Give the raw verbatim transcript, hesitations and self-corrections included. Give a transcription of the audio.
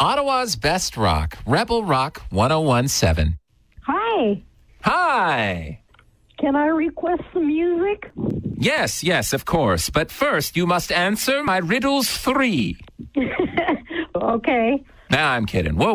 Ottawa's best rock, Rebel Rock ten seventeen. Hi. Hi. Can I request some music? Yes, yes, of course. But first, you must answer my riddles three. Okay. Nah, I'm kidding. Whoa.